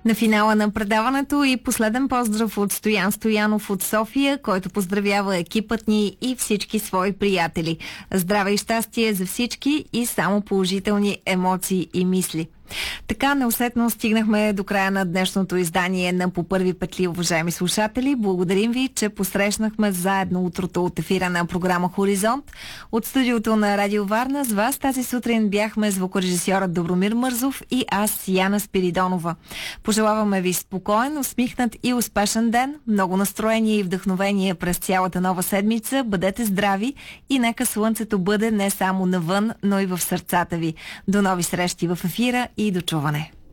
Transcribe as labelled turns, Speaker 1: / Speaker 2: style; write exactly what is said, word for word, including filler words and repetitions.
Speaker 1: На финала на предаването и последен поздрав от Стоян Стоянов от София, който поздравява екипът ни и всички свои приятели. Здраве и щастие за всички и само положителни емоции и мисли. Така неусетно стигнахме до края на днешното издание на По първи петли, уважаеми слушатели. Благодарим ви, че посрещнахме заедно утрото от ефира на програма Хоризонт. От студиото на Радио Варна с вас тази сутрин бяхме звукорежисьорът Добромир Мързов и аз, Яна Спиридонова. Пожелаваме ви спокоен, усмихнат и успешен ден, много настроение и вдъхновение през цялата нова седмица. Бъдете здрави и нека слънцето бъде не само навън, но и в сърцата ви. До нови срещи в ефира и до чуване.